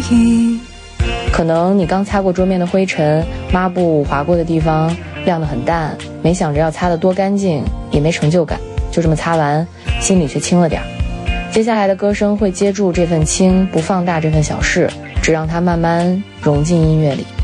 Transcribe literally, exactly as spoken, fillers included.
可能你刚擦过桌面的灰尘，抹布划过的地方亮得很淡，没想着要擦得多干净，也没成就感，就这么擦完，心里却轻了点。接下来的歌声会接住这份轻，不放大这份小事，只让它慢慢融进音乐里。